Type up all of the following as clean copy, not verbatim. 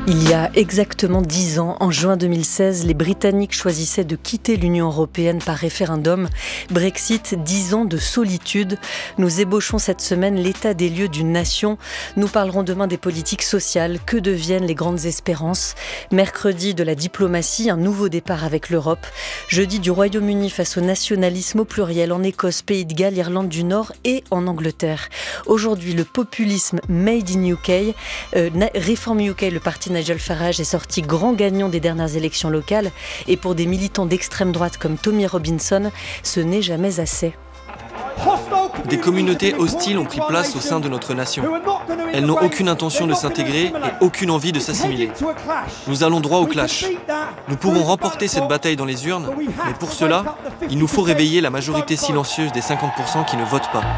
Il y a exactement 10 ans, en juin 2016, les Britanniques choisissaient de quitter l'Union européenne par référendum. Brexit, 10 ans de solitude. Nous ébauchons cette semaine l'état des lieux d'une nation. Nous parlerons demain des politiques sociales. Que deviennent les grandes espérances ? Mercredi, de la diplomatie, un nouveau départ avec l'Europe. Jeudi, du Royaume-Uni face au nationalisme au pluriel en Écosse, Pays de Galles, Irlande du Nord et en Angleterre. Aujourd'hui, le populisme made in UK. Reform UK, le parti Nigel Farage est sorti grand gagnant des dernières élections locales. Et pour des militants d'extrême droite comme Tommy Robinson, ce n'est jamais assez. Des communautés hostiles ont pris place au sein de notre nation. Elles n'ont aucune intention de s'intégrer et aucune envie de s'assimiler. Nous allons droit au clash. Nous pourrons remporter cette bataille dans les urnes, mais pour cela, il nous faut réveiller la majorité silencieuse des 50% qui ne votent pas.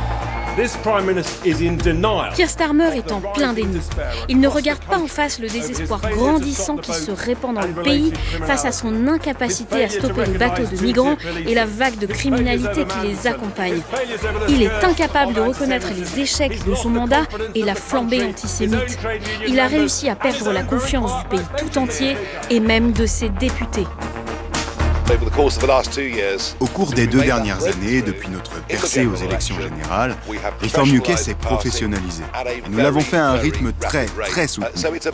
Keir Starmer est en plein déni. Il ne regarde pas en face le désespoir grandissant qui se répand dans le pays face à son incapacité à stopper les bateaux de migrants et la vague de criminalité qui les accompagne. Il est incapable de reconnaître les échecs de son mandat et la flambée antisémite. Il a réussi à perdre la confiance du pays tout entier et même de ses députés. Au cours des 2 dernières années, depuis notre percée aux élections générales, Reform UK s'est professionnalisé. Et nous l'avons fait à un rythme très soutenu.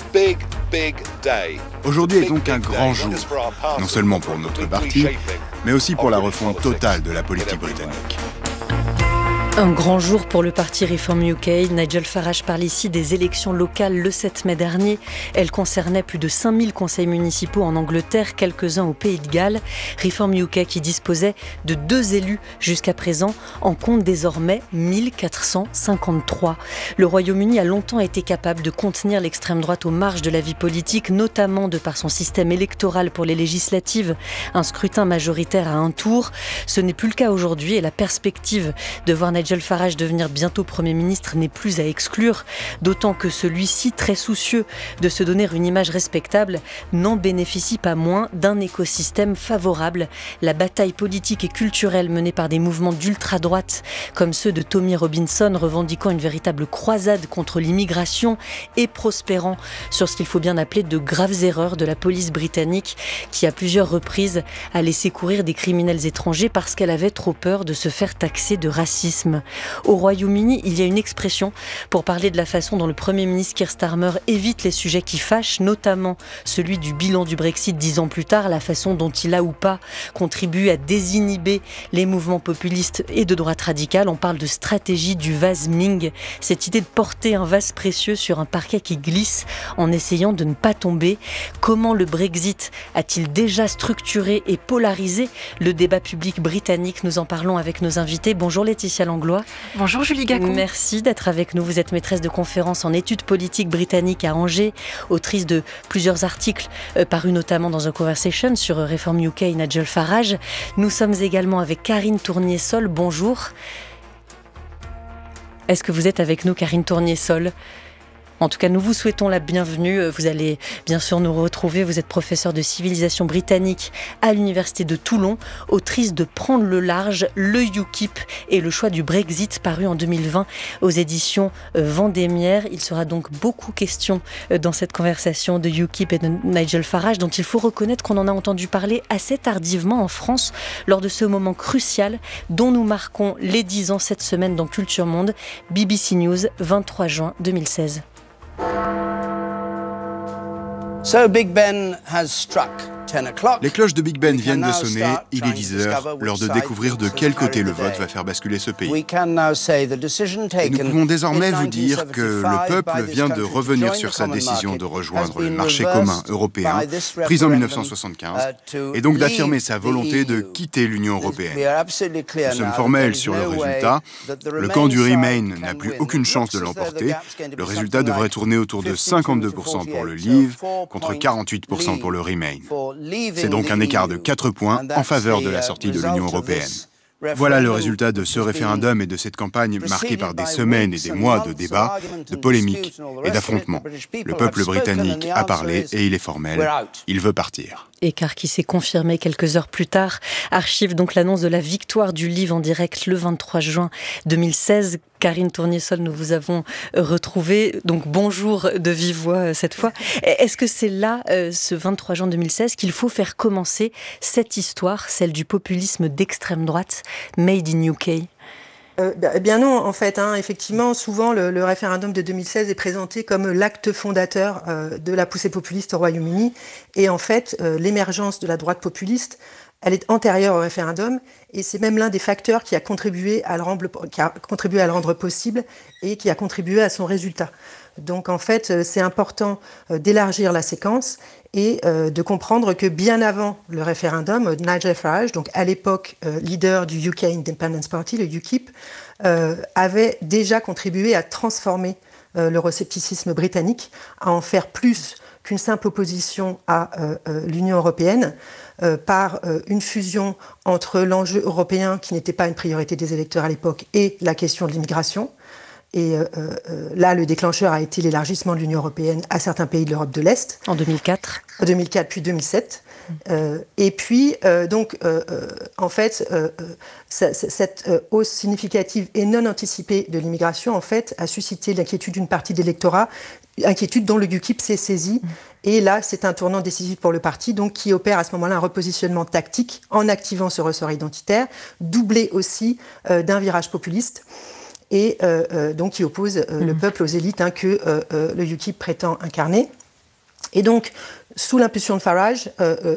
Aujourd'hui est donc un grand jour, non seulement pour notre parti, mais aussi pour la refonte totale de la politique britannique. Un grand jour pour le parti Reform UK. Nigel Farage parle ici des élections locales le 7 mai dernier. Elles concernaient plus de 5000 conseils municipaux en Angleterre, quelques-uns au Pays de Galles. Reform UK, qui disposait de 2 élus jusqu'à présent, en compte désormais 1453. Le Royaume-Uni a longtemps été capable de contenir l'extrême droite aux marges de la vie politique, notamment de par son système électoral pour les législatives, un scrutin majoritaire à un tour. Ce n'est plus le cas aujourd'hui et la perspective de voir Nigel Farage devenir bientôt Premier ministre n'est plus à exclure, d'autant que celui-ci, très soucieux de se donner une image respectable, n'en bénéficie pas moins d'un écosystème favorable. La bataille politique et culturelle menée par des mouvements d'ultra-droite, comme ceux de Tommy Robinson, revendiquant une véritable croisade contre l'immigration et prospérant sur ce qu'il faut bien appeler de graves erreurs de la police britannique, qui à plusieurs reprises a laissé courir des criminels étrangers parce qu'elle avait trop peur de se faire taxer de racisme. Au Royaume-Uni, il y a une expression pour parler de la façon dont le Premier ministre Keir Starmer évite les sujets qui fâchent, notamment celui du bilan du Brexit 10 ans plus tard, la façon dont il a ou pas contribué à désinhiber les mouvements populistes et de droite radicale. On parle de stratégie du vase Ming, cette idée de porter un vase précieux sur un parquet qui glisse en essayant de ne pas tomber. Comment le Brexit a-t-il déjà structuré et polarisé le débat public britannique ? Nous en parlons avec nos invités. Bonjour Laetitia Langlois. Bonjour Julie Gacon. Merci d'être avec nous. Vous êtes maîtresse de conférences en études politiques britanniques à Angers, autrice de plusieurs articles parus notamment dans The Conversation sur Reform UK et Nigel Farage. Nous sommes également avec Karine Tournier-Sol. Bonjour. Est-ce que vous êtes avec nous, Karine Tournier-Sol ? En tout cas, nous vous souhaitons la bienvenue. Vous allez bien sûr nous retrouver. Vous êtes professeure de civilisation britannique à l'université de Toulon, autrice de Prendre le large, le UKIP et le choix du Brexit, paru en 2020 aux éditions Vendémiaire. Il sera donc beaucoup question dans cette conversation de UKIP et de Nigel Farage, dont il faut reconnaître qu'on en a entendu parler assez tardivement en France lors de ce moment crucial dont nous marquons les 10 ans cette semaine dans Culture Monde. BBC News, 23 juin 2016. So Big Ben has struck 10 o'clock. Les cloches de Big Ben viennent de sonner, il est 10h, l'heure de découvrir de quel côté le vote va faire basculer ce pays. Et nous pouvons désormais vous dire que le peuple vient de revenir sur sa décision de rejoindre le marché commun européen, prise en 1975, et donc d'affirmer sa volonté de quitter l'Union européenne. Nous sommes formels sur le résultat. Le camp du Remain n'a plus aucune chance de l'emporter. Le résultat devrait tourner autour de 52% pour le Leave, contre 48% pour le Remain. C'est donc un écart de 4 points en faveur de la sortie de l'Union européenne. Voilà le résultat de ce référendum et de cette campagne marquée par des semaines et des mois de débats, de polémiques et d'affrontements. Le peuple britannique a parlé et il est formel. Il veut partir. Écart qui s'est confirmé quelques heures plus tard. Archive donc l'annonce de la victoire du Leave en direct le 23 juin 2016. Karine Tournier-Sol, nous vous avons retrouvé. Donc bonjour de vive voix cette fois. Est-ce que c'est là, ce 23 juin 2016, qu'il faut faire commencer cette histoire, celle du populisme d'extrême droite, made in UK ? Eh bien non, en fait, effectivement, souvent le référendum de 2016 est présenté comme l'acte fondateur de la poussée populiste au Royaume-Uni. Et en fait, l'émergence de la droite populiste, elle est antérieure au référendum, et c'est même l'un des facteurs qui a contribué à le rendre possible et qui a contribué à son résultat. Donc en fait, c'est important d'élargir la séquence et de comprendre que bien avant le référendum, Nigel Farage, donc à l'époque leader du UK Independence Party, le UKIP, avait déjà contribué à transformer l'euroscepticisme britannique, à en faire plus qu'une simple opposition à l'Union européenne, par une fusion entre l'enjeu européen, qui n'était pas une priorité des électeurs à l'époque, et la question de l'immigration. Et là, le déclencheur a été l'élargissement de l'Union européenne à certains pays de l'Europe de l'Est. En 2004. En 2004, puis 2007. Et puis, en fait, cette hausse significative et non anticipée de l'immigration, en fait, a suscité l'inquiétude d'une partie de l'électorat, inquiétude dont le UKIP s'est saisi. Et là, c'est un tournant décisif pour le parti, donc qui opère à ce moment-là un repositionnement tactique en activant ce ressort identitaire, doublé aussi d'un virage populiste. Et donc qui oppose le peuple aux élites que le UKIP prétend incarner. Et donc, sous l'impulsion de Farage,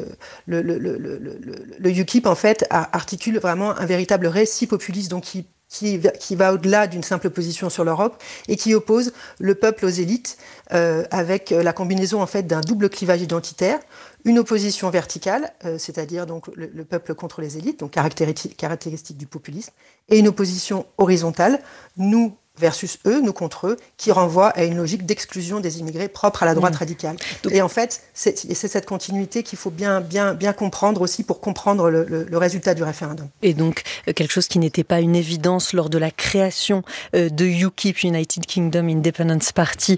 le UKIP, en fait, articule vraiment un véritable récit populiste, donc qui va au-delà d'une simple opposition sur l'Europe et qui oppose le peuple aux élites avec la combinaison, en fait, d'un double clivage identitaire, une opposition verticale, c'est-à-dire donc le peuple contre les élites, donc caractéristique du populisme, et une opposition horizontale, nous versus eux, nous contre eux, qui renvoie à une logique d'exclusion des immigrés propre à la droite radicale. Et en fait, c'est cette continuité qu'il faut bien comprendre aussi pour comprendre le résultat du référendum. Et donc, quelque chose qui n'était pas une évidence lors de la création de UKIP, United Kingdom Independence Party,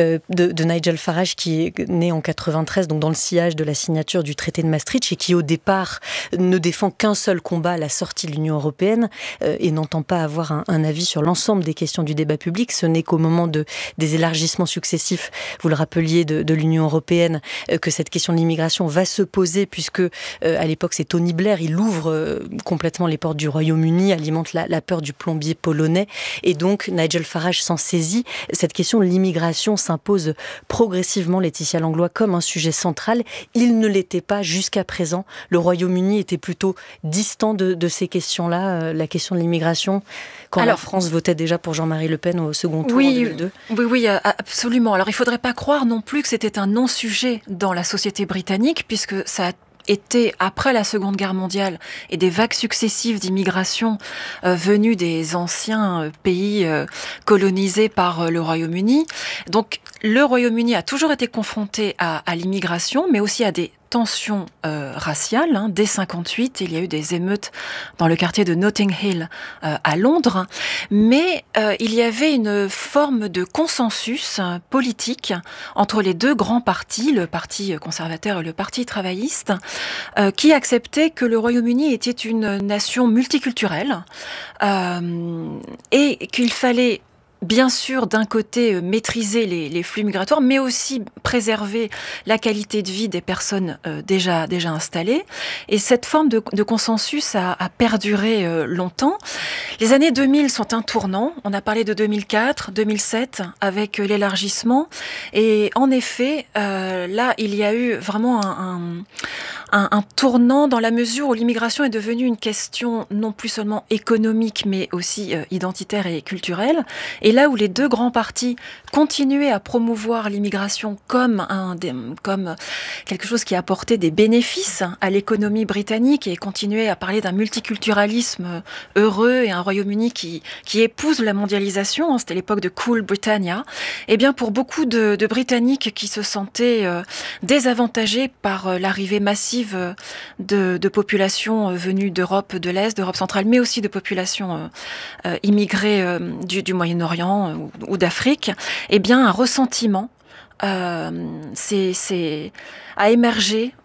de Nigel Farage, qui est né en 93, donc dans le sillage de la signature du traité de Maastricht, et qui au départ ne défend qu'un seul combat, la sortie de l'Union européenne, et n'entend pas avoir un avis sur l'ensemble des questions du débat public. Ce n'est qu'au moment des élargissements successifs, vous le rappeliez, de l'Union européenne, que cette question de l'immigration va se poser, puisque à l'époque c'est Tony Blair, il ouvre complètement les portes du Royaume-Uni, alimente la peur du plombier polonais, et donc Nigel Farage s'en saisit. Cette question de l'immigration s'impose progressivement, Laetitia Langlois, comme un sujet central. Il ne l'était pas jusqu'à présent. Le Royaume-Uni était plutôt distant de ces questions-là, la question de l'immigration, quand la France votait déjà pour Jean-Marie Le Pen au second tour en 2002. Oui, absolument. Alors il ne faudrait pas croire non plus que c'était un non-sujet dans la société britannique, puisque ça a été après la Seconde Guerre mondiale et des vagues successives d'immigration venues des anciens pays colonisés par le Royaume-Uni. Donc le Royaume-Uni a toujours été confronté à l'immigration, mais aussi à des tensions raciales. Dès 1958, il y a eu des émeutes dans le quartier de Notting Hill à Londres, mais il y avait une forme de consensus politique entre les deux grands partis, le Parti conservateur et le Parti travailliste, qui acceptaient que le Royaume-Uni était une nation multiculturelle et qu'il fallait bien sûr, d'un côté, maîtriser les flux migratoires, mais aussi préserver la qualité de vie des personnes déjà installées. Et cette forme de consensus a perduré longtemps. Les années 2000 sont un tournant. On a parlé de 2004, 2007, avec l'élargissement. Et en effet, là, il y a eu vraiment un tournant dans la mesure où l'immigration est devenue une question non plus seulement économique, mais aussi identitaire et culturelle. Et là où les deux grands partis continuaient à promouvoir l'immigration comme quelque chose qui apportait des bénéfices à l'économie britannique et continuaient à parler d'un multiculturalisme heureux et un Royaume-Uni qui épouse la mondialisation, c'était l'époque de Cool Britannia, eh bien pour beaucoup de Britanniques qui se sentaient désavantagés par l'arrivée massive de populations venues d'Europe de l'Est, d'Europe centrale, mais aussi de populations immigrées du Moyen-Orient ou d'Afrique, eh bien un ressentiment a émergé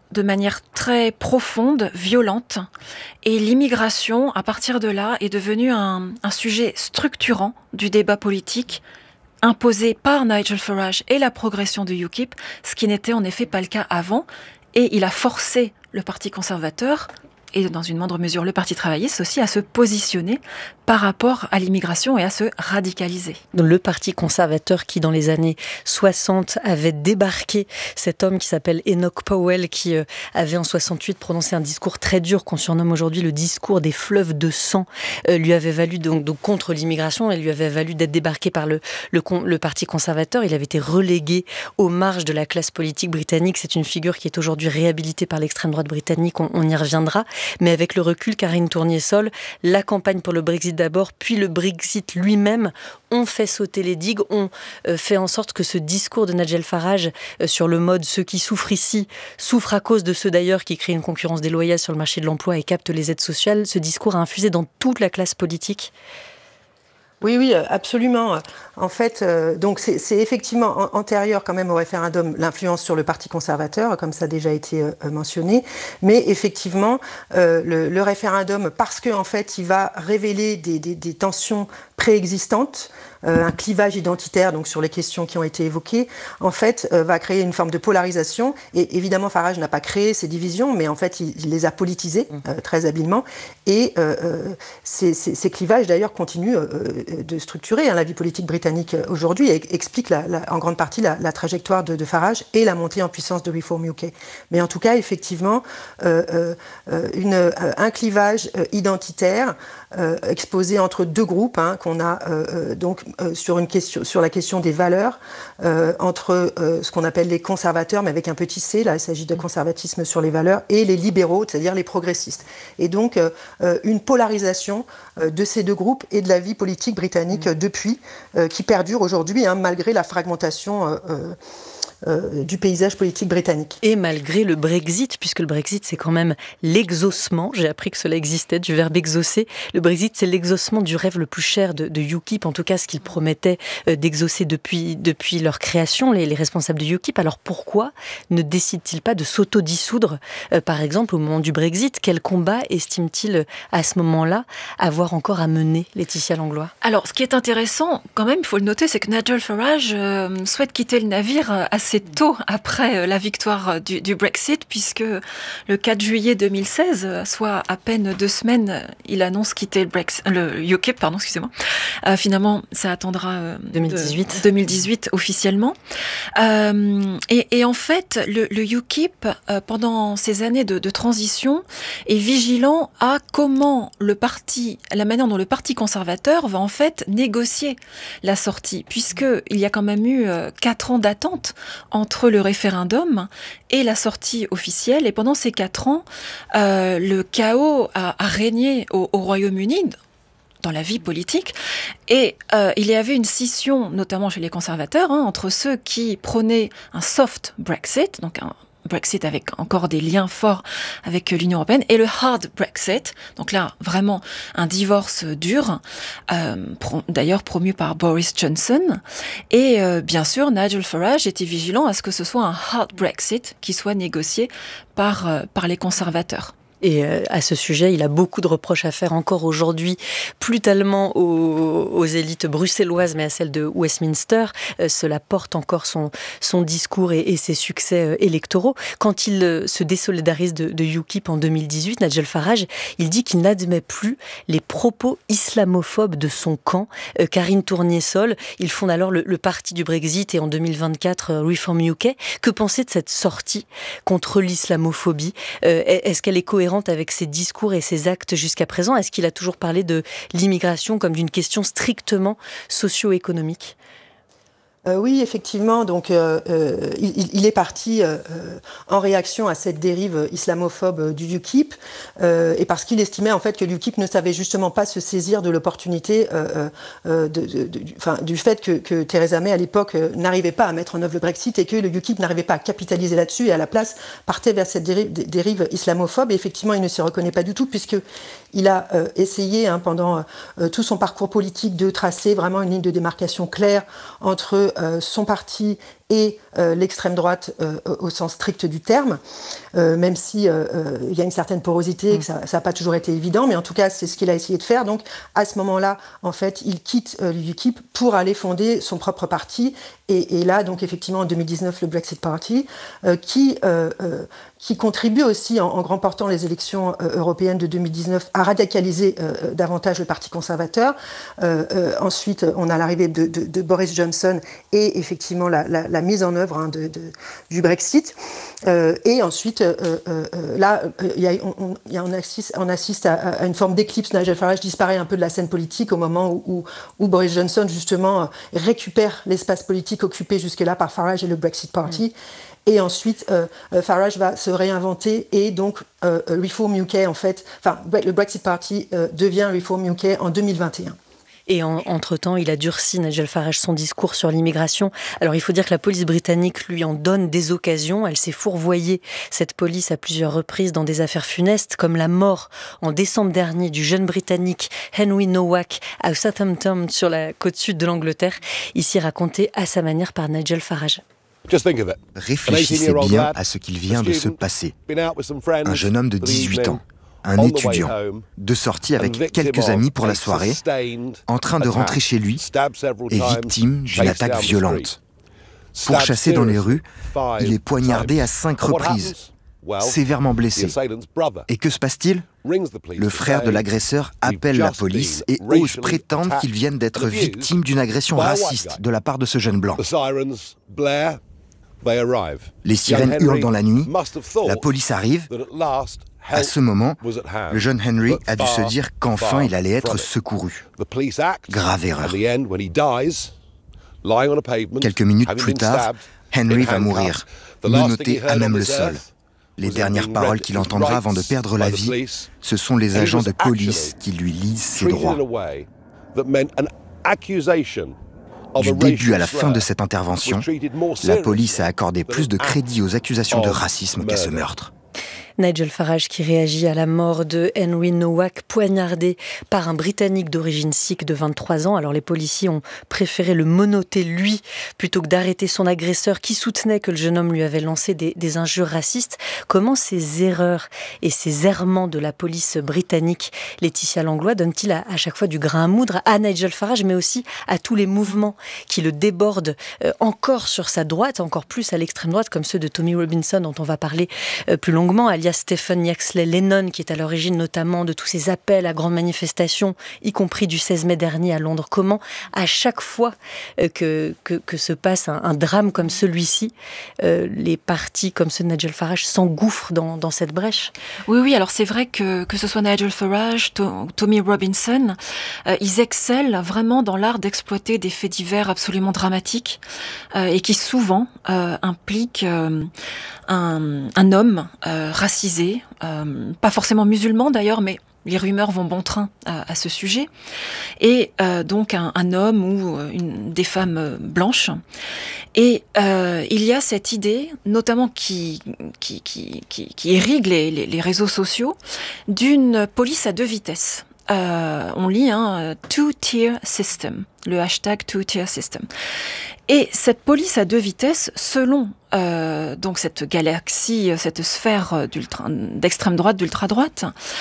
de manière très profonde, violente, et l'immigration, à partir de là, est devenue un sujet structurant du débat politique, imposé par Nigel Farage et la progression de UKIP, ce qui n'était en effet pas le cas avant, et il a forcé le Parti conservateur, et dans une moindre mesure le Parti travailliste aussi, à se positionner par rapport à l'immigration et à se radicaliser. Le Parti conservateur qui, dans les années 60, avait débarqué cet homme qui s'appelle Enoch Powell, qui avait en 68 prononcé un discours très dur qu'on surnomme aujourd'hui le discours des fleuves de sang, lui avait valu donc contre l'immigration, et lui avait valu d'être débarqué par le Parti conservateur. Il avait été relégué aux marges de la classe politique britannique. C'est une figure qui est aujourd'hui réhabilitée par l'extrême droite britannique, on y reviendra. Mais avec le recul, Karine Tournier-Sol, la campagne pour le Brexit d'abord, puis le Brexit lui-même, ont fait sauter les digues, ont fait en sorte que ce discours de Nigel Farage sur le mode « ceux qui souffrent ici souffrent à cause de ceux d'ailleurs qui créent une concurrence déloyale sur le marché de l'emploi et captent les aides sociales », ce discours a infusé dans toute la classe politique. Oui, absolument. En fait, donc c'est effectivement antérieur quand même au référendum, l'influence sur le Parti conservateur, comme ça a déjà été mentionné. Mais effectivement, le référendum, parce qu'en fait, il va révéler des tensions préexistantes, un clivage identitaire donc sur les questions qui ont été évoquées, en fait, va créer une forme de polarisation. Et évidemment, Farage n'a pas créé ces divisions, mais en fait, il les a politisées très habilement. Et ces clivages, d'ailleurs, continuent de structurer la vie politique britannique aujourd'hui et expliquent en grande partie la trajectoire de Farage et la montée en puissance de Reform UK. Mais en tout cas, effectivement, un clivage identitaire exposé entre deux groupes qu'on a donc sur la question des valeurs entre ce qu'on appelle les conservateurs, mais avec un petit c, là il s'agit de conservatisme sur les valeurs, et les libéraux, c'est-à-dire les progressistes. Et donc une polarisation de ces deux groupes et de la vie politique britannique depuis, qui perdure aujourd'hui malgré la fragmentation du paysage politique britannique. Et malgré le Brexit, puisque le Brexit c'est quand même l'exaucement, j'ai appris que cela existait, du verbe exaucer. Le Brexit c'est l'exaucement du rêve le plus cher de UKIP, en tout cas ce qu'ils promettaient d'exaucer depuis leur création, les responsables de UKIP. Alors pourquoi ne décident-ils pas de s'autodissoudre, par exemple au moment du Brexit? Quel combat estiment-ils à ce moment-là avoir encore à mener, Laetitia Langlois? Alors ce qui est intéressant quand même, il faut le noter, c'est que Nigel Farage souhaite quitter le navire assez tôt après la victoire du Brexit, puisque le 4 juillet 2016, soit à peine 2 semaines, il annonce quitter le UKIP, excusez-moi. Finalement, ça attendra 2018 officiellement. Et en fait, le UKIP, pendant ces années de transition, est vigilant à comment la manière dont le Parti conservateur va en fait négocier la sortie, puisqu'il y a quand même eu 4 ans d'attente entre le référendum et la sortie officielle. Et pendant ces 4 ans, le chaos a régné au Royaume-Uni, dans la vie politique, et il y avait une scission, notamment chez les conservateurs, entre ceux qui prônaient un soft Brexit, donc un Brexit avec encore des liens forts avec l'Union européenne, et le hard Brexit, donc là vraiment un divorce dur, d'ailleurs promu par Boris Johnson, et bien sûr Nigel Farage était vigilant à ce que ce soit un hard Brexit qui soit négocié par les conservateurs. Et à ce sujet, il a beaucoup de reproches à faire encore aujourd'hui, plus tellement aux élites bruxelloises, mais à celles de Westminster. Cela porte encore son discours et ses succès électoraux. Quand il se désolidarise de UKIP en 2018, Nigel Farage, il dit qu'il n'admet plus les propos islamophobes de son camp. Karine Tournier-Sol, il fonde alors le parti du Brexit et en 2024 Reform UK. Que penser de cette sortie contre l'islamophobie? Est-ce qu'elle est cohérente avec ses discours et ses actes jusqu'à présent? Est-ce qu'il a toujours parlé de l'immigration comme d'une question strictement socio-économique? Oui, effectivement. Donc, il est parti en réaction à cette dérive islamophobe du UKIP, et parce qu'il estimait en fait que l'UKIP ne savait justement pas se saisir de l'opportunité du fait que Theresa May à l'époque n'arrivait pas à mettre en œuvre le Brexit et que le UKIP n'arrivait pas à capitaliser là-dessus et à la place partait vers cette dérive islamophobe. Et effectivement, il ne s'y reconnaît pas du tout puisqu'il a essayé pendant tout son parcours politique de tracer vraiment une ligne de démarcation claire entre son parti et l'extrême droite au sens strict du terme, même si il y a une certaine porosité et que ça n'a pas toujours été évident, mais en tout cas c'est ce qu'il a essayé de faire. Donc à ce moment-là, en fait, il quitte l'UKIP pour aller fonder son propre parti, et là donc effectivement en 2019 le Brexit Party qui contribue aussi en remportant les élections européennes de 2019 à radicaliser davantage le Parti conservateur. Ensuite, on a l'arrivée de Boris Johnson et effectivement la mise en œuvre du Brexit. Et ensuite, là, on assiste à une forme d'éclipse. Nigel Farage disparaît un peu de la scène politique au moment où Boris Johnson, justement, récupère l'espace politique occupé jusque-là par Farage et le Brexit Party. Et ensuite, Farage va se réinventer et donc Reform UK, en fait, le Brexit Party devient Reform UK en 2021. Et entre-temps, il a durci, Nigel Farage, son discours sur l'immigration. Alors, il faut dire que la police britannique lui en donne des occasions. Elle s'est fourvoyée, cette police, à plusieurs reprises dans des affaires funestes, comme la mort en décembre dernier du jeune Britannique Henry Nowak à Southampton, sur la côte sud de l'Angleterre, ici raconté à sa manière par Nigel Farage. Réfléchissez bien à ce qu'il vient de se passer. Un jeune homme de 18 ans, un étudiant, de sortie avec quelques amis pour la soirée, en train de rentrer chez lui et victime d'une attaque violente. Pourchassé dans les rues, il est poignardé à 5 reprises, sévèrement blessé. Et que se passe-t-il ? Le frère de l'agresseur appelle la police et ose prétendre qu'ils viennent d'être victimes d'une agression raciste de la part de ce jeune blanc. Les sirènes hurlent dans la nuit, la police arrive. À ce moment, le jeune Henry a dû se dire qu'enfin il allait être secouru. Grave erreur. Quelques minutes plus tard, Henry va mourir, menotté à même le sol. Les dernières paroles qu'il entendra avant de perdre la vie, ce sont les agents de police qui lui lisent ses droits. Du début à la fin de cette intervention, la police a accordé plus de crédit aux accusations de racisme qu'à ce meurtre. Nigel Farage qui réagit à la mort de Henry Nowak, poignardé par un Britannique d'origine sikh de 23 ans. Alors les policiers ont préféré le menotter lui plutôt que d'arrêter son agresseur qui soutenait que le jeune homme lui avait lancé des injures racistes. Comment ces erreurs et ces errements de la police britannique, Laetitia Langlois, donnent-ils à chaque fois du grain à moudre à Nigel Farage, mais aussi à tous les mouvements qui le débordent encore sur sa droite, encore plus à l'extrême droite, comme ceux de Tommy Robinson dont on va parler plus longuement, alias Stephen Yaxley Lennon, qui est à l'origine notamment de tous ces appels à grandes manifestations, y compris du 16 mai dernier à Londres. Comment, à chaque fois que se passe un drame comme celui-ci, les partis comme ceux de Nigel Farage s'engouffrent dans cette brèche? Oui, alors c'est vrai que ce soit Nigel Farage, Tommy Robinson, ils excellent vraiment dans l'art d'exploiter des faits divers absolument dramatiques et qui souvent impliquent un homme racisé, pas forcément musulman d'ailleurs, mais les rumeurs vont bon train à ce sujet, et donc un homme ou des femmes blanches. Et il y a cette idée, notamment qui irrigue les réseaux sociaux, d'une police à 2 vitesses. On lit two-tier system, le hashtag two-tier system. Et cette police à 2 vitesses, selon donc cette galaxie, cette sphère d'extrême droite, d'ultra droite,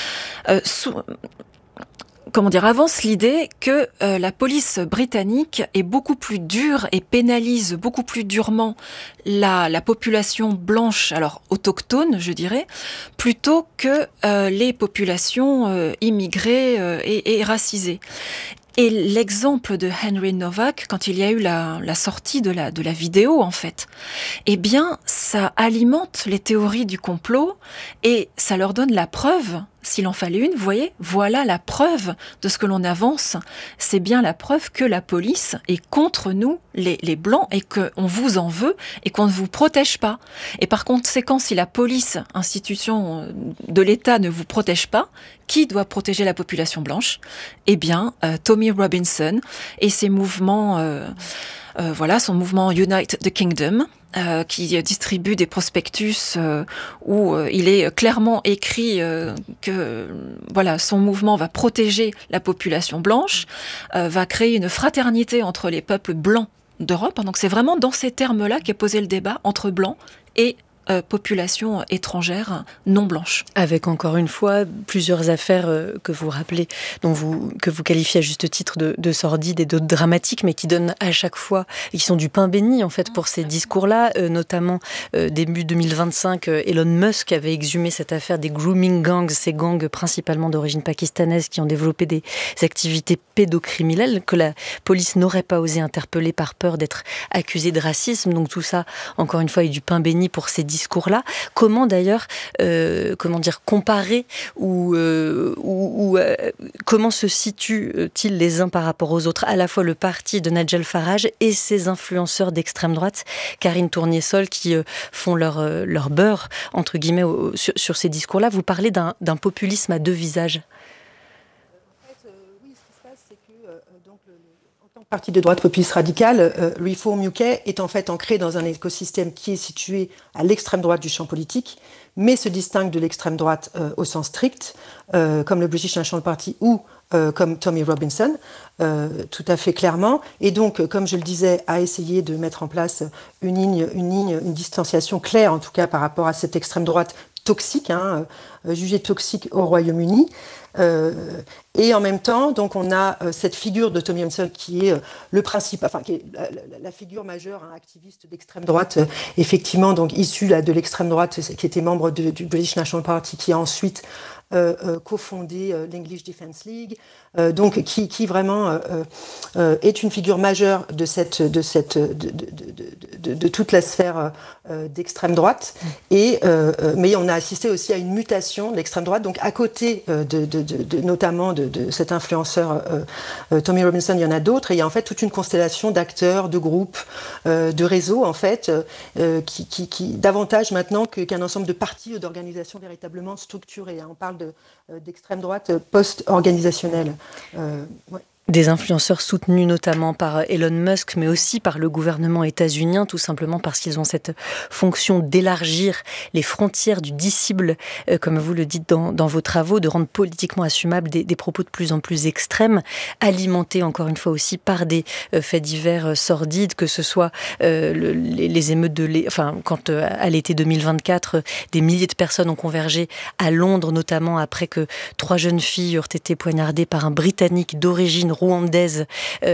avance l'idée que la police britannique est beaucoup plus dure et pénalise beaucoup plus durement la population blanche, alors autochtone, je dirais, plutôt que les populations immigrées et racisées. Et l'exemple de Henry Nowak, quand il y a eu la sortie de la vidéo, en fait, eh bien, ça alimente les théories du complot et ça leur donne la preuve, s'il en fallait une, vous voyez, voilà la preuve de ce que l'on avance. C'est bien la preuve que la police est contre nous, les Blancs, et qu'on vous en veut et qu'on ne vous protège pas. Et par conséquent, si la police, institution de l'État, ne vous protège pas, qui doit protéger la population blanche ? Eh bien, Tommy Robinson et ses mouvements, son mouvement Unite the Kingdom, qui distribue des prospectus où il est clairement écrit que son mouvement va protéger la population blanche, va créer une fraternité entre les peuples blancs d'Europe. Donc c'est vraiment dans ces termes-là qu'est posé le débat entre blancs et population étrangère non blanche. Avec encore une fois plusieurs affaires que vous rappelez, que vous qualifiez à juste titre de sordides et de dramatiques, mais qui donnent à chaque fois, et qui sont du pain béni en fait pour ces discours-là, notamment début 2025, Elon Musk avait exhumé cette affaire des grooming gangs, ces gangs principalement d'origine pakistanaise qui ont développé des activités pédocriminelles que la police n'aurait pas osé interpeller par peur d'être accusée de racisme. Donc tout ça, encore une fois, est du pain béni pour ces discours-là. Comment d'ailleurs, comparer ou comment se situent-ils les uns par rapport aux autres, à la fois le parti de Nigel Farage et ses influenceurs d'extrême droite, Karine Tournier-Sol, qui font leur beurre, entre guillemets, sur ces discours-là. Vous parlez d'un populisme à deux visages. Parti de droite populiste radicale, Reform UK est en fait ancré dans un écosystème qui est situé à l'extrême droite du champ politique, mais se distingue de l'extrême droite au sens strict, comme le British National Party ou comme Tommy Robinson, tout à fait clairement. Et donc, comme je le disais, a essayé de mettre en place une distanciation claire, en tout cas par rapport à cette extrême droite toxique, jugée toxique au Royaume-Uni. Et en même temps, donc on a cette figure de Tommy Robinson qui est qui est la figure majeure, activiste d'extrême droite, effectivement, donc issue de l'extrême droite, qui était membre du British National Party, qui a ensuite cofondé l'English Defence League, donc qui vraiment est une figure majeure de toute la sphère d'extrême droite. Et mais on a assisté aussi à une mutation de l'extrême droite. Donc à côté notamment de cet influenceur Tommy Robinson, il y en a d'autres. Et il y a en fait toute une constellation d'acteurs, de groupes, de réseaux en fait, qui davantage maintenant qu'un ensemble de partis ou d'organisations véritablement structurées. On parle d'extrême droite post-organisationnelle. Ouais. Des influenceurs soutenus notamment par Elon Musk, mais aussi par le gouvernement états-unien, tout simplement parce qu'ils ont cette fonction d'élargir les frontières du disciple, comme vous le dites dans vos travaux, de rendre politiquement assumables des propos de plus en plus extrêmes, alimentés encore une fois aussi par des faits divers sordides, que ce soit les émeutes quand à l'été 2024, des milliers de personnes ont convergé à Londres, notamment après que 3 jeunes filles eurent été poignardées par un Britannique d'origine rwandaise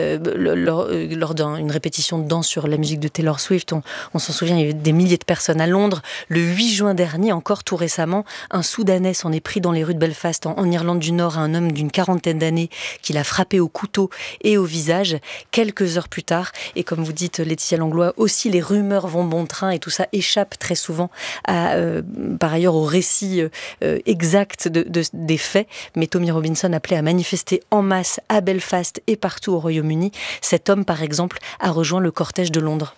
lors d'une répétition de danse sur la musique de Taylor Swift. On s'en souvient, il y avait des milliers de personnes à Londres. Le 8 juin dernier, encore tout récemment, un Soudanais s'en est pris dans les rues de Belfast, en Irlande du Nord, à un homme d'une 40aine d'années qui l'a frappé au couteau et au visage quelques heures plus tard. Et comme vous dites, Laetitia Langlois, aussi les rumeurs vont bon train et tout ça échappe très souvent par ailleurs au récit exact des faits. Mais Tommy Robinson appelait à manifester en masse à Belfast et partout au Royaume-Uni. Cet homme, par exemple, a rejoint le cortège de Londres.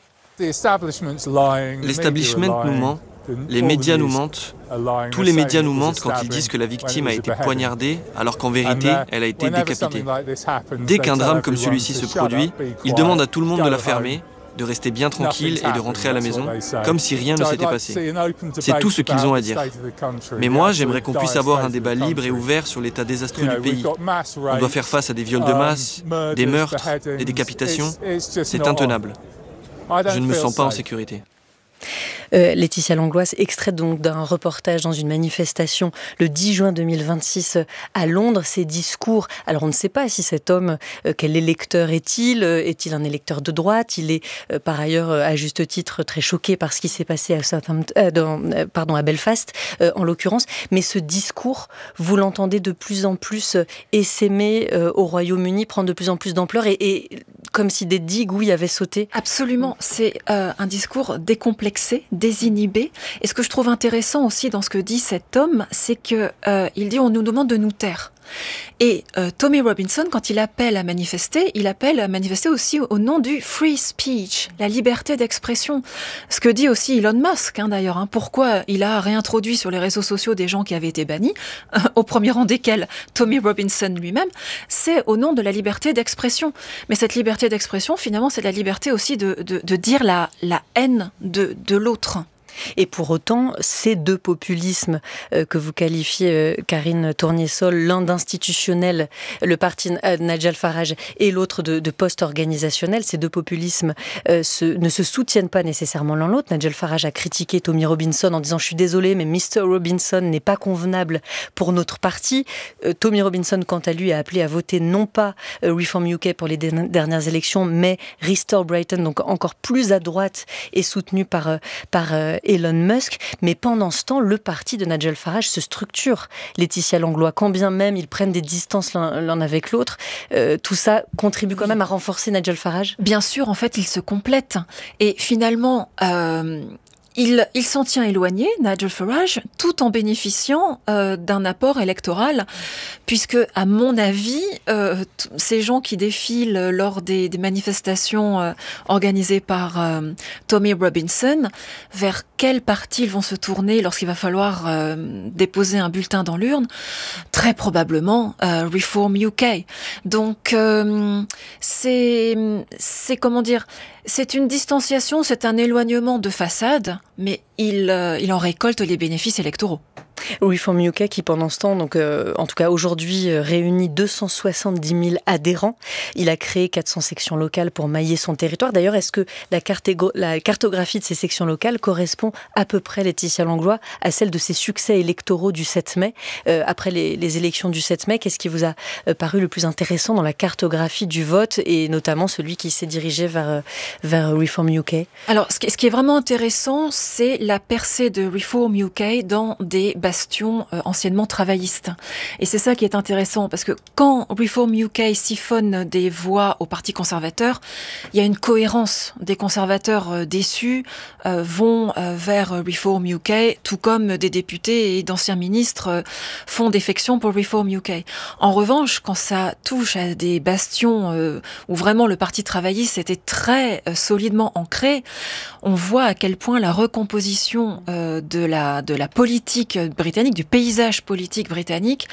L'establishment nous ment, les médias nous mentent, tous les médias nous mentent quand ils disent que la victime a été poignardée, alors qu'en vérité, elle a été décapitée. Dès qu'un drame comme celui-ci se produit, ils demandent à tout le monde de la fermer, de rester bien tranquille et de rentrer à la maison, comme si rien ne s'était passé. C'est tout ce qu'ils ont à dire. Mais moi, j'aimerais qu'on puisse avoir un débat libre et ouvert sur l'état désastreux du pays. On doit faire face à des viols de masse, des meurtres, des décapitations. C'est intenable. Je ne me sens pas en sécurité. Laetitia Langlois, extrait donc d'un reportage dans une manifestation le 10 juin 2026 à Londres. Ces discours, alors on ne sât pas si cet homme, quel électeur est-il un électeur de droite? Il est par ailleurs à juste titre très choqué par ce qui s'est passé à Belfast en l'occurrence, mais ce discours, vous l'entendez de plus en plus essaimer au Royaume-Uni, prendre de plus en plus d'ampleur et comme si des digues, oui, avaient sauté. Absolument, c'est un discours décomplexé, désinhibé. Et ce que je trouve intéressant aussi dans ce que dit cet homme, c'est que il dit on nous demande de nous taire. Et Tommy Robinson, quand il appelle à manifester aussi au nom du free speech, la liberté d'expression. Ce que dit aussi Elon Musk, d'ailleurs. Pourquoi il a réintroduit sur les réseaux sociaux des gens qui avaient été bannis, au premier rang desquels Tommy Robinson lui-même, c'est au nom de la liberté d'expression. Mais cette liberté d'expression, finalement, c'est la liberté aussi de dire la haine de l'autre. Et pour autant, ces deux populismes que vous qualifiez, Karine Tournier-Sol, l'un d'institutionnel, le parti Nigel Farage, et l'autre de post-organisationnel, ces deux populismes ne se soutiennent pas nécessairement l'un l'autre. Nigel Farage a critiqué Tommy Robinson en disant « Je suis désolé, mais Mr. Robinson n'est pas convenable pour notre parti ». Tommy Robinson, quant à lui, a appelé à voter non pas Reform UK pour les dernières élections, mais Restore Brighton, donc encore plus à droite et soutenu par Elon Musk. Mais pendant ce temps, le parti de Nigel Farage se structure. Laetitia Langlois, quand bien même ils prennent des distances l'un avec l'autre, tout ça contribue quand même à renforcer Nigel Farage ? Bien sûr, en fait, ils se complètent. Et finalement, il s'en tient éloigné, Nigel Farage, tout en bénéficiant d'un apport électoral, puisque, à mon avis, ces gens qui défilent lors des manifestations organisées par Tommy Robinson, vers quel parti ils vont se tourner lorsqu'il va falloir déposer un bulletin dans l'urne ? Très probablement Reform UK. Donc, c'est comment dire ? C'est une distanciation, c'est un éloignement de façade, mais il en récolte les bénéfices électoraux. Reform UK qui pendant ce temps, donc en tout cas aujourd'hui, réunit 270 000 adhérents. Il a créé 400 sections locales pour mailler son territoire. D'ailleurs, est-ce que la cartographie de ces sections locales correspond à peu près, Laetitia Langlois, à celle de ses succès électoraux du 7 mai ? Après les élections du 7 mai, qu'est-ce qui vous a paru le plus intéressant dans la cartographie du vote et notamment celui qui s'est dirigé vers Reform UK ? Alors, ce qui est vraiment intéressant, c'est la percée de Reform UK dans des bastions anciennement travaillistes. Et c'est ça qui est intéressant, parce que quand Reform UK siphonne des voix au Parti conservateur, il y a une cohérence. Des conservateurs déçus vont vers Reform UK, tout comme des députés et d'anciens ministres font défection pour Reform UK. En revanche, quand ça touche à des bastions où vraiment le Parti travailliste était très solidement ancré, on voit à quel point la recomposition de la politique britannique, du paysage politique britannique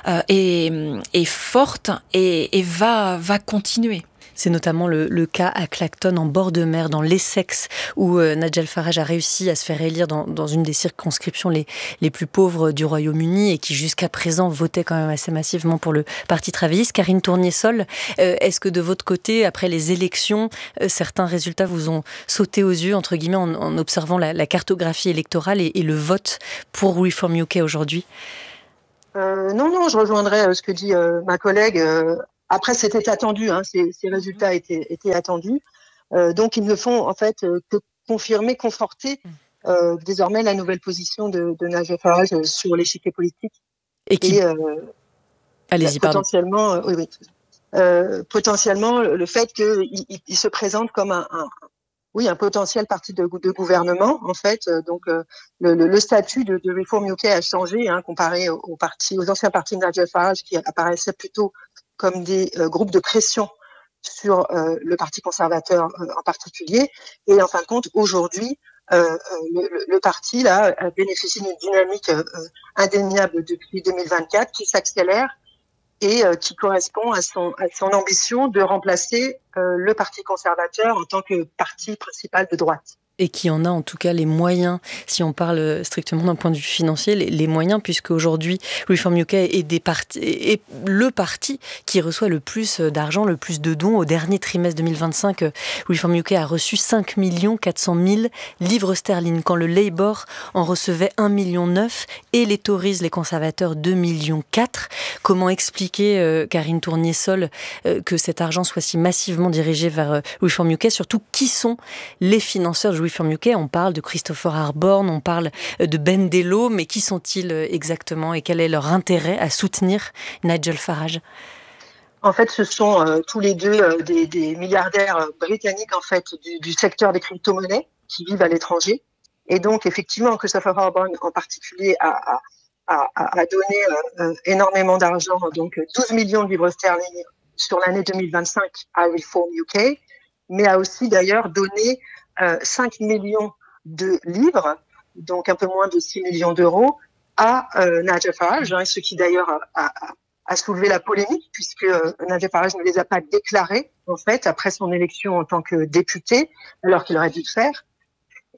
est forte et va continuer. C'est notamment le cas à Clacton, en bord de mer, dans l'Essex, où Nigel Farage a réussi à se faire élire dans une des circonscriptions les plus pauvres du Royaume-Uni et qui jusqu'à présent votait quand même assez massivement pour le Parti travailliste. Karine Tournier-Sol, est-ce que de votre côté, après les élections, certains résultats vous ont sauté aux yeux, entre guillemets, en observant la cartographie électorale et le vote pour Reform UK aujourd'hui ? Non, je rejoindrai ce que dit ma collègue. Après, c'était attendu, ces résultats étaient attendus. Donc, ils ne font en fait que confirmer, conforter désormais la nouvelle position de Nigel Farage sur l'échiquier politique. Et allez-y, potentiellement, potentiellement le fait qu'il se présente comme un potentiel parti de gouvernement, en fait. Donc, le statut de Reform UK a changé, comparé aux anciens partis de Nigel Farage qui apparaissaient plutôt comme des groupes de pression sur le Parti conservateur en particulier. Et en fin de compte, aujourd'hui, le parti là bénéficie d'une dynamique indéniable depuis 2024 qui s'accélère et qui correspond à son ambition de remplacer le Parti conservateur en tant que parti principal de droite. Et qui en a en tout cas les moyens, si on parle strictement d'un point de vue financier, les moyens, puisque aujourd'hui Reform UK est le parti qui reçoit le plus d'argent, le plus de dons. Au dernier trimestre 2025, Reform UK a reçu 5 400 000 livres sterling, quand le Labour en recevait 1,9 million et les Tories, les conservateurs, 2,4 millions. Comment expliquer, Karine Tournier-Sol, que cet argent soit si massivement dirigé vers Reform UK ? Surtout, qui sont les financeurs de Reform UK ? On parle de Christopher Harborne, on parle de Ben Dello, mais qui sont-ils exactement et quel est leur intérêt à soutenir Nigel Farage ? En fait, ce sont tous les deux des milliardaires britanniques en fait du secteur des crypto-monnaies qui vivent à l'étranger. Et donc, effectivement, Christopher Harborne en particulier a donné énormément d'argent, donc 12 millions de livres sterling sur l'année 2025 à Reform UK, mais a aussi d'ailleurs donné 5 millions de livres, donc un peu moins de 6 millions d'euros, à Nigel Farage, ce qui d'ailleurs a soulevé la polémique, puisque Nigel Farage ne les a pas déclarés, en fait, après son élection en tant que député, alors qu'il aurait dû le faire.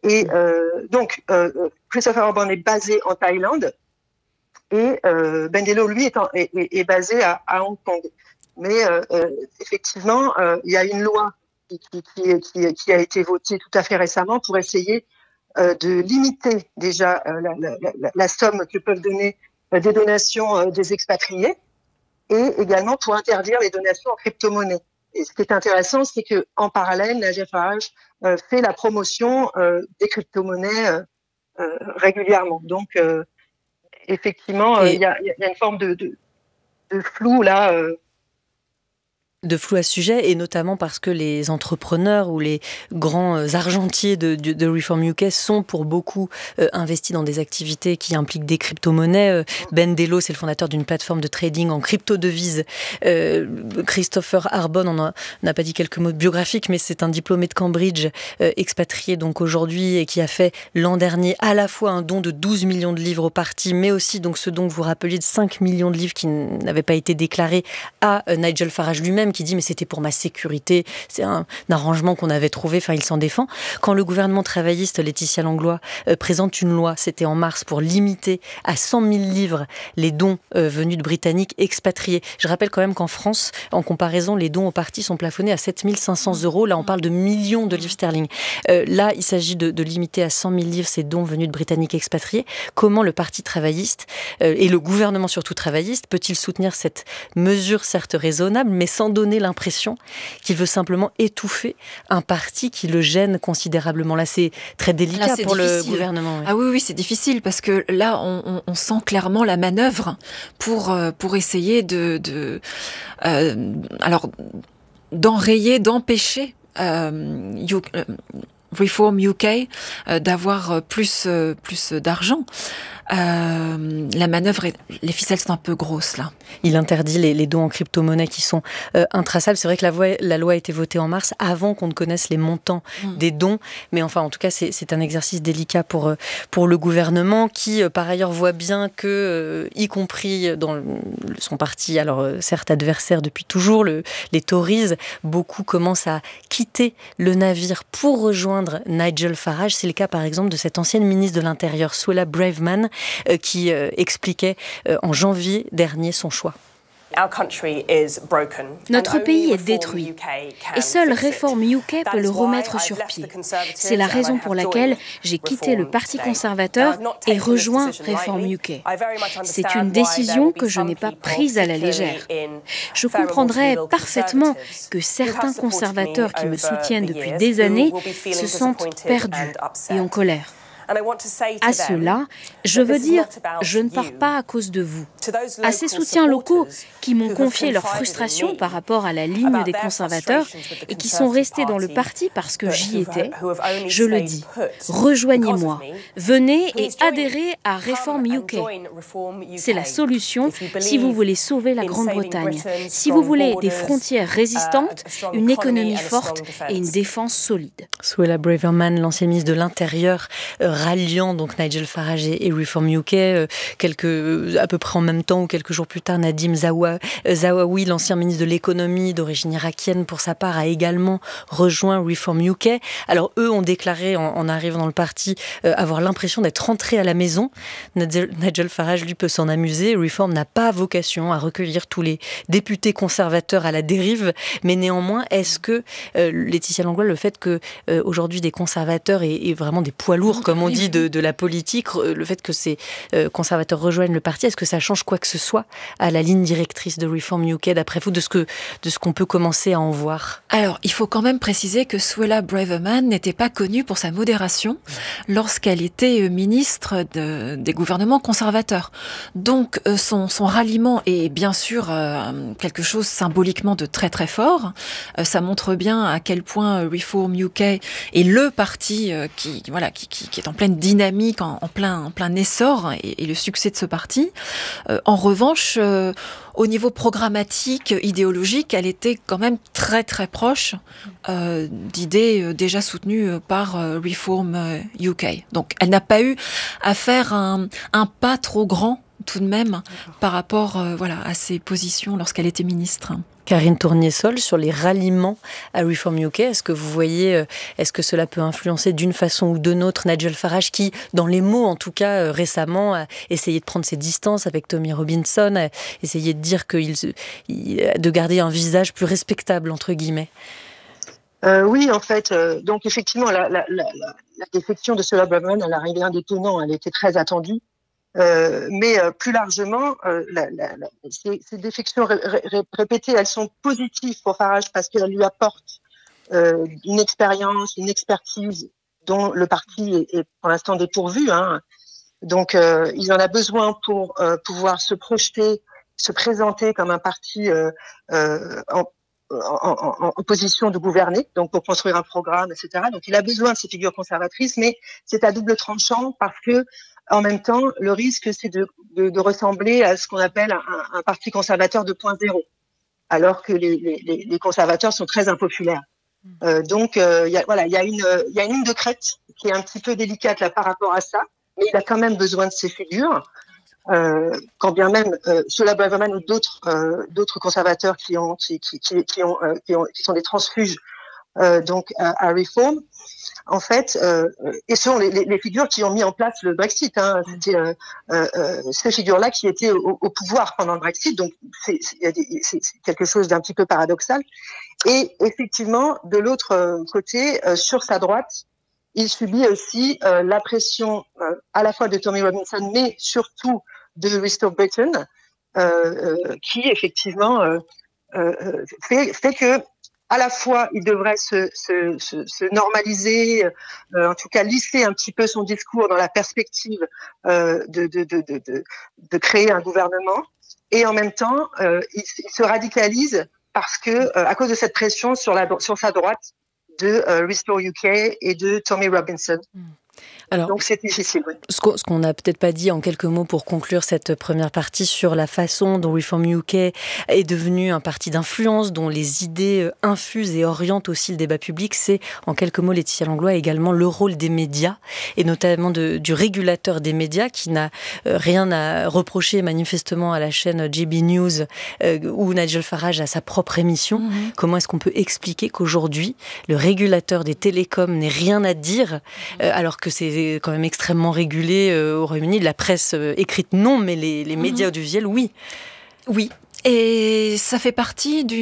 Et donc, Christopher Arbonne est basé en Thaïlande et Bendelo, lui, est basé à Hong Kong. Mais effectivement, il y a une loi qui a été votée tout à fait récemment pour essayer de limiter déjà la somme que peuvent donner des donations des expatriés et également pour interdire les donations en crypto-monnaie. Et ce qui est intéressant, c'est qu'en parallèle, Nigel Farage fait la promotion des crypto-monnaies régulièrement. Donc, effectivement, il y a une forme de flou là. De flou à ce sujet, et notamment parce que les entrepreneurs ou les grands argentiers de Reform UK sont pour beaucoup investis dans des activités qui impliquent des crypto-monnaies. Bendelo, c'est le fondateur d'une plateforme de trading en crypto-devises. Christopher Arbonne, on n'a pas dit quelques mots biographiques, mais c'est un diplômé de Cambridge, expatrié donc aujourd'hui, et qui a fait l'an dernier à la fois un don de 12 millions de livres au parti, mais aussi donc ce don que vous rappeliez de 5 millions de livres qui n'avaient pas été déclarés à Nigel Farage lui-même, qui dit mais c'était pour ma sécurité, c'est un arrangement qu'on avait trouvé, enfin il s'en défend. Quand le gouvernement travailliste, Laetitia Langlois, présente une loi, c'était en mars, pour limiter à 100 000 livres les dons venus de Britanniques expatriés. Je rappelle quand même qu'en France, en comparaison, les dons au parti sont plafonnés à 7 500 €. Là, on parle de millions de livres sterling. Là, il s'agit de limiter à 100 000 livres ces dons venus de Britanniques expatriés. Comment le parti travailliste, et le gouvernement surtout travailliste, peut-il soutenir cette mesure certes raisonnable, mais sans donner l'impression qu'il veut simplement étouffer un parti qui le gêne considérablement? Là, c'est très délicat pour le gouvernement. Oui. Ah oui, c'est difficile parce que là, on sent clairement la manœuvre pour essayer d'enrayer, d'empêcher Reform UK d'avoir plus d'argent. La manœuvre, les ficelles sont un peu grosses là. Il interdit les dons en crypto-monnaie qui sont intraçables. C'est vrai que la loi a été votée en mars avant qu'on ne connaisse les montants des dons. Mais enfin, en tout cas, c'est un exercice délicat pour le gouvernement qui, par ailleurs, voit bien que, y compris dans son parti, alors certes adversaire depuis toujours, les Tories, beaucoup commencent à quitter le navire pour rejoindre Nigel Farage. C'est le cas, par exemple, de cette ancienne ministre de l'Intérieur, Suella Braverman, qui expliquait en janvier dernier son choix. Notre pays est détruit et seul Reform UK peut le remettre sur pied. C'est la raison pour laquelle j'ai quitté le Parti conservateur et rejoint Reform UK. C'est une décision que je n'ai pas prise à la légère. Je comprendrais parfaitement que certains conservateurs qui me soutiennent depuis des années se sentent perdus et en colère. À cela, je veux dire, je ne pars pas à cause de vous. À ces soutiens locaux qui m'ont confié leur frustration par rapport à la ligne des conservateurs et qui sont restés dans le parti parce que j'y étais, je le dis, rejoignez-moi, venez et adhérez à Reform UK. C'est la solution si vous voulez sauver la Grande-Bretagne, si vous voulez des frontières résistantes, une économie forte et une défense solide. Suella Braverman, l'ancienne ministre de l'Intérieur, ralliant donc Nigel Farage et Reform UK, à peu près en même temps ou quelques jours plus tard, Nadim Zahawi, l'ancien ministre de l'économie d'origine irakienne, pour sa part, a également rejoint Reform UK. Alors eux ont déclaré en arrivant dans le parti avoir l'impression d'être rentrés à la maison. Nigel Farage, lui, peut s'en amuser. Reform n'a pas vocation à recueillir tous les députés conservateurs à la dérive, mais néanmoins, est-ce que Laetitia Langlois, le fait que aujourd'hui des conservateurs et vraiment des poids lourds, comme on dit, de la politique, le fait que ces conservateurs rejoignent le parti, est-ce que ça change quoi que ce soit à la ligne directrice de Reform UK, d'après vous, de ce qu'on peut commencer à en voir? Alors, il faut quand même préciser que Suella Braverman n'était pas connue pour sa modération lorsqu'elle était ministre des gouvernements conservateurs. Donc, son ralliement est bien sûr quelque chose symboliquement de très très fort. Ça montre bien à quel point Reform UK est le parti qui est en pleine dynamique, en plein essor, et le succès de ce parti. En revanche, au niveau programmatique, idéologique, elle était quand même très très proche d'idées déjà soutenues par Reform UK. Donc elle n'a pas eu à faire un pas trop grand tout de même par rapport à ses positions lorsqu'elle était ministre. Karine Tournier-Sol, sur les ralliements à Reform UK, est-ce que vous voyez, est-ce que cela peut influencer d'une façon ou d'une autre Nigel Farage qui, dans les mots en tout cas récemment, a essayé de prendre ses distances avec Tommy Robinson, a essayé de dire de garder un visage plus respectable, entre guillemets? Oui, en fait, donc effectivement, la défection de Suella Braverman, elle arrivait un des tenants, elle était très attendue. Mais plus largement, ces défections répétées, elles sont positives pour Farage parce qu'elles lui apportent une expérience, une expertise dont le parti est pour l'instant dépourvu. Donc, il en a besoin pour pouvoir se projeter, se présenter comme un parti en position de gouverner, donc pour construire un programme, etc. Donc, il a besoin de ces figures conservatrices, mais c'est à double tranchant parce que en même temps, le risque, c'est de ressembler à ce qu'on appelle un parti conservateur 2.0, alors que les conservateurs sont très impopulaires. Donc, il y a une ligne de crête qui est un petit peu délicate là par rapport à ça, mais il a quand même besoin de ces figures. Quand bien même Suella Braverman ou d'autres conservateurs qui sont des transfuges donc à Reform, en fait, et ce sont les figures qui ont mis en place le Brexit. C'était ces figures-là qui étaient au pouvoir pendant le Brexit, donc c'est quelque chose d'un petit peu paradoxal. Et effectivement, de l'autre côté, sur sa droite, il subit aussi la pression à la fois de Tommy Robinson, mais surtout de Restore Britain, qui effectivement fait que à la fois, il devrait se normaliser, en tout cas lisser un petit peu son discours dans la perspective de créer un gouvernement, et en même temps, il se radicalise parce que à cause de cette pression sur sa droite de Restore UK et de Tommy Robinson. Alors, donc c'est difficile. Oui. Ce qu'on n'a peut-être pas dit en quelques mots pour conclure cette première partie sur la façon dont Reform UK est devenu un parti d'influence, dont les idées infusent et orientent aussi le débat public, c'est en quelques mots, Laetitia Langlois, également le rôle des médias, et notamment du régulateur des médias qui n'a rien à reprocher manifestement à la chaîne JB News où Nigel Farage a sa propre émission. Comment est-ce qu'on peut expliquer qu'aujourd'hui, le régulateur des télécoms n'ait rien à dire alors que c'est quand même extrêmement régulé au Royaume-Uni. La presse écrite, non, mais les médias audiovisuels, oui. Oui, et ça fait partie